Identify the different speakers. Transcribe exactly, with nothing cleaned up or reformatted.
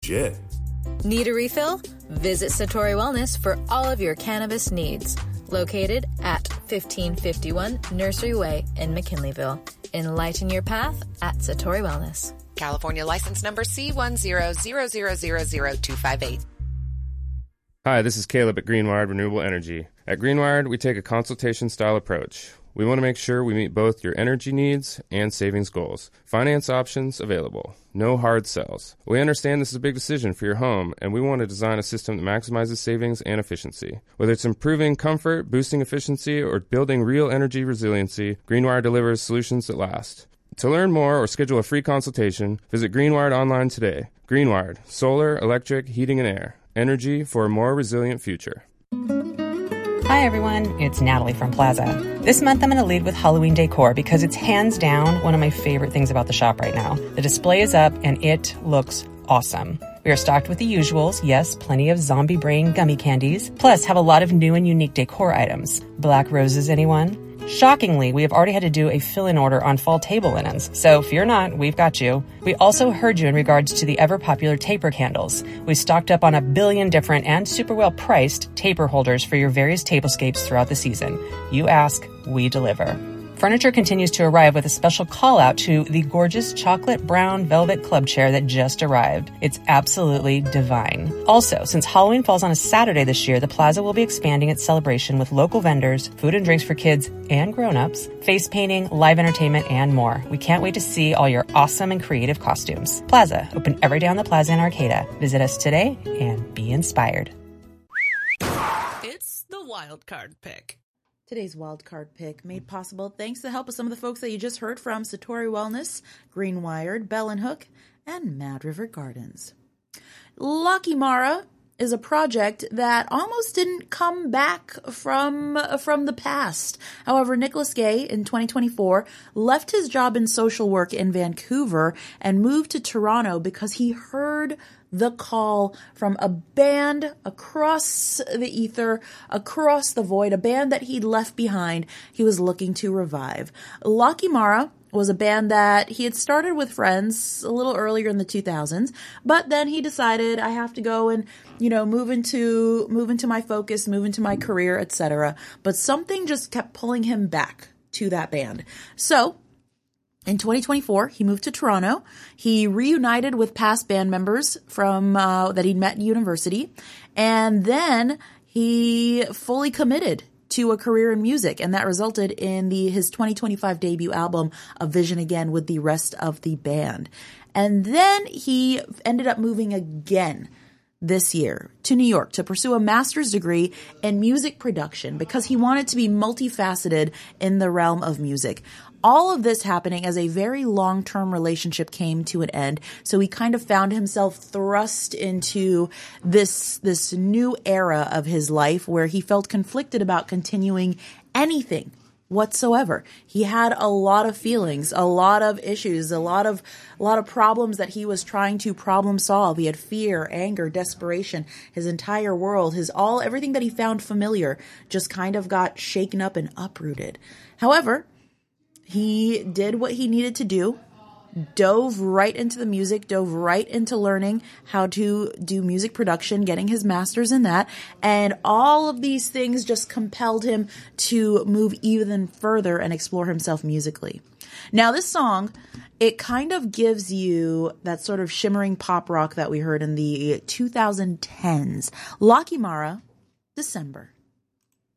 Speaker 1: legit.
Speaker 2: Need a refill? Visit Satori Wellness for all of your cannabis needs. Located at fifteen fifty-one Nursery Way in McKinleyville. Enlighten your path at Satori Wellness.
Speaker 3: California license number C one zero zero zero zero zero two five eight.
Speaker 4: Hi, this is Caleb at Greenwired Renewable Energy. At Greenwired, we take a consultation-style approach. We want to make sure we meet both your energy needs and savings goals. Finance options available. No hard sells. We understand this is a big decision for your home, and we want to design a system that maximizes savings and efficiency. Whether it's improving comfort, boosting efficiency, or building real energy resiliency, Greenwire delivers solutions that last. To learn more or schedule a free consultation, visit Greenwired online today. Greenwired. Solar, electric, heating, and air. Energy for a more resilient future.
Speaker 5: Hi everyone, it's Natalie from Plaza. This month I'm going to lead with Halloween decor because it's hands down one of my favorite things about the shop right now. The display is up and it looks awesome. We are stocked with the usuals, yes, plenty of zombie brain gummy candies, plus have a lot of new and unique decor items. Black roses, anyone? Shockingly, we have already had to do a fill-in order on fall table linens, so fear not, we've got you. We also heard you in regards to the ever-popular taper candles. We stocked up on a billion different and super well-priced taper holders for your various tablescapes throughout the season. You ask, we deliver. Furniture continues to arrive with a special call-out to the gorgeous chocolate brown velvet club chair that just arrived. It's absolutely divine. Also, since Halloween falls on a Saturday this year, the Plaza will be expanding its celebration with local vendors, food and drinks for kids and grown-ups, face painting, live entertainment, and more. We can't wait to see all your awesome and creative costumes. Plaza, open every day on the Plaza in Arcata. Visit us today and be inspired.
Speaker 6: It's the wild card pick.
Speaker 7: Today's wildcard pick made possible thanks to the help of some of the folks that you just heard from: Satori Wellness, Greenwired, Bell and Hook, and Mad River Gardens. Lucky Mara is a project that almost didn't come back from from the past. However, Nicholas Gay in twenty twenty-four left his job in social work in Vancouver and moved to Toronto because he heard the call from a band across the ether, across the void, a band that he'd left behind, he was looking to revive. Lucky Mara was a band that he had started with friends a little earlier in the two thousands, but then he decided, I have to go and, you know, move into, move into my focus, move into my career, et cetera. But something just kept pulling him back to that band. So, in twenty twenty-four, he moved to Toronto. He reunited with past band members from uh, that he'd met at university, and then he fully committed to a career in music, and that resulted in the his twenty twenty-five debut album, A Vision Again, with the rest of the band. And then he ended up moving again this year to New York to pursue a master's degree in music production because he wanted to be multifaceted in the realm of music. All of this happening as a very long-term relationship came to an end. So he kind of found himself thrust into this, this new era of his life where he felt conflicted about continuing anything whatsoever. He had a lot of feelings, a lot of issues, a lot of, a lot of problems that he was trying to problem solve. He had fear, anger, desperation. His entire world, his all, everything that he found familiar just kind of got shaken up and uprooted. However, he did what he needed to do, dove right into the music, dove right into learning how to do music production, getting his master's in that, and all of these things just compelled him to move even further and explore himself musically. Now, this song, it kind of gives you that sort of shimmering pop rock that we heard in the twenty tens. Lucky Mara, December.